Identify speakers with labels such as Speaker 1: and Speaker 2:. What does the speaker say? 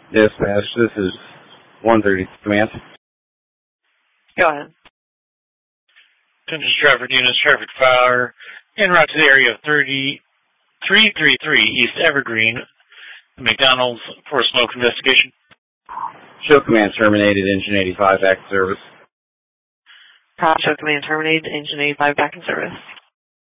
Speaker 1: Dispatch, this is 130 command.
Speaker 2: Go ahead.
Speaker 3: Attention Stratford units, traffic fire, en route to the area of 333 East Evergreen, McDonald's, for a smoke investigation.
Speaker 1: Show command terminated, engine 85 back in service.
Speaker 2: Show command terminated, engine 85 back in service.